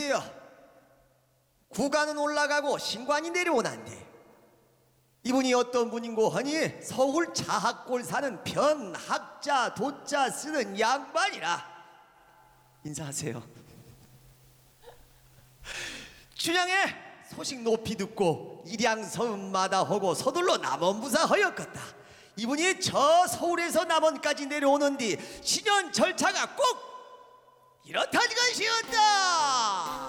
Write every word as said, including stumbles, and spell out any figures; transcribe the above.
때요. 구간은 올라가고 신관이 내려오는데 이분이 어떤 분인고 하니 서울 자학골 사는 변학자 도자 쓰는 양반이라. 인사하세요. 춘향의 소식 높이 듣고 일양서음마다 하고 서둘러 남원부사 하였겠다. 이분이 저 서울에서 남원까지 내려오는 뒤 신현 절차가 꼭 이렇다는 것이었다.